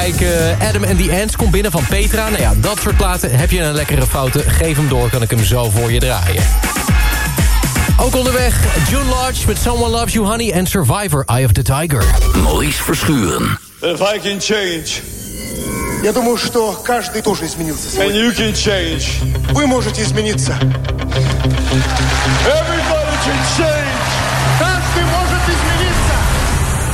Like Adam and the Ants komt binnen van Petra. Nou ja, dat soort platen. Heb je een lekkere fouten? Geef hem door, kan ik hem zo voor je draaien. Ook onderweg, June Lodge met Someone Loves You Honey en Survivor, Eye of the Tiger. Maurice Verschuren. If I can change. Я думаю, что каждый тоже изменился сегодня. And you can change. Вы можете измениться. Everybody can change. Каждый может измениться.